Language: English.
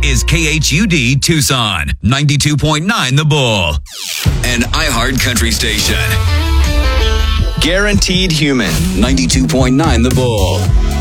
is KHUD Tucson, 92.9 The Bull, an iHeart country station. Guaranteed Human, 92.9 The Bull.